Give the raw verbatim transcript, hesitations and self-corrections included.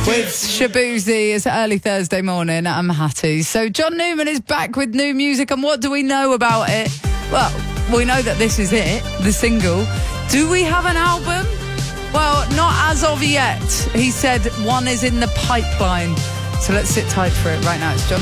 with Shabuzi. It's early Thursday morning. I'm Hattie. So John Newman is back with new music, and what do we know about it? Well, we know that this is it, the single. Do we have an album? Well, not as of yet. He said one is in the pipeline. So let's sit tight for it right now. It's John